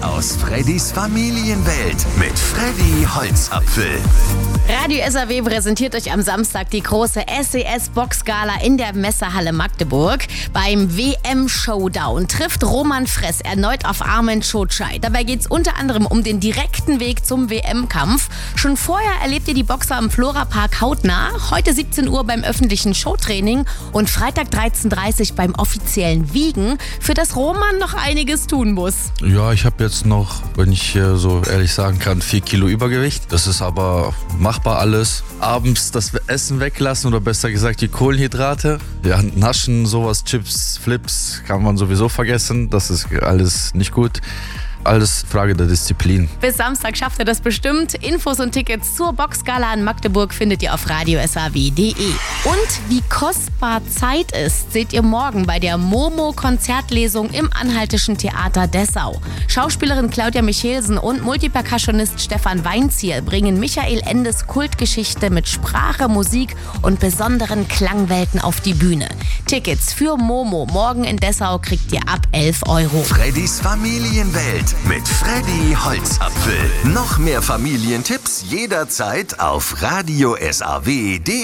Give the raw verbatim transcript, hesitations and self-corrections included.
aus Freddys Familienwelt mit Freddy Holzapfel. Radio S A W präsentiert euch am Samstag die große S E S-Boxgala in der Messehalle Magdeburg. Beim W M-Showdown trifft Roman Fress erneut auf Armen Çocay. Dabei geht es unter anderem um den direkten Weg zum W M-Kampf. Schon vorher erlebt ihr die Boxer im Flora-Park hautnah. Heute siebzehn Uhr beim öffentlichen Showtraining und Freitag dreizehn Uhr dreißig beim offiziellen Wiegen, für das Roman noch einiges tun muss. Ja, ich habe jetzt noch, wenn ich äh, so ehrlich sagen kann, vier Kilo Übergewicht. Das ist aber machbar alles. Abends das Essen weglassen oder besser gesagt die Kohlenhydrate. Ja, Naschen, sowas, Chips, Flips kann man sowieso vergessen. Das ist alles nicht gut. Alles Frage der Disziplin. Bis Samstag schafft ihr das bestimmt. Infos und Tickets zur Boxgala in Magdeburg findet ihr auf radio s a w punkt d e. Und wie kostbar Zeit ist, seht ihr morgen bei der Momo-Konzertlesung im Anhaltischen Theater Dessau. Schauspielerin Claudia Michelsen und Multipercussionist Stefan Weinzierl bringen Michael Endes Kultgeschichte mit Sprache, Musik und besonderen Klangwelten auf die Bühne. Tickets für Momo morgen in Dessau kriegt ihr ab elf Euro. Freddys Familienwelt mit Freddy Holzapfel. Noch mehr Familientipps jederzeit auf radio s a w punkt d e.